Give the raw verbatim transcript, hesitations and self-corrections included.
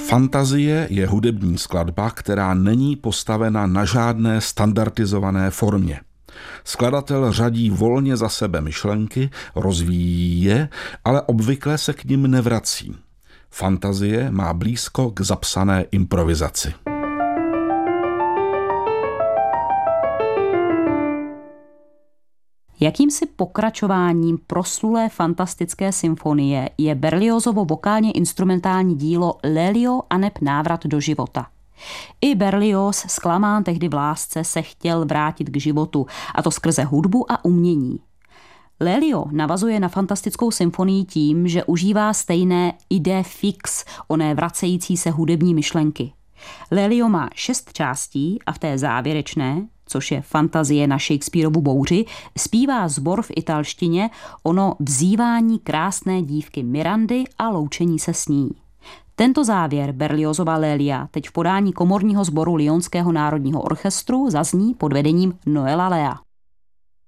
Fantazie je hudební skladba, která není postavena na žádné standardizované formě. Skladatel řadí volně za sebe myšlenky, rozvíjí je, ale obvykle se k nim nevrací. Fantazie má blízko k zapsané improvizaci. Jakýmsi pokračováním proslulé fantastické symfonie je Berliozovo vokálně instrumentální dílo Lelio aneb návrat do života. I Berlioz, zklamán tehdy v lásce, se chtěl vrátit k životu, a to skrze hudbu a umění. Lelio navazuje na fantastickou symfonii tím, že užívá stejné idée fixe, oné vracející se hudební myšlenky. Lelio má šest částí a v té závěrečné, což je fantazie na Shakespearovu bouři, zpívá sbor v italštině ono vzývání krásné dívky Mirandy a loučení se s ní. Tento závěr Berliozova Lelia teď v podání komorního sboru Lyonského národního orchestru zazní pod vedením Noela Lea.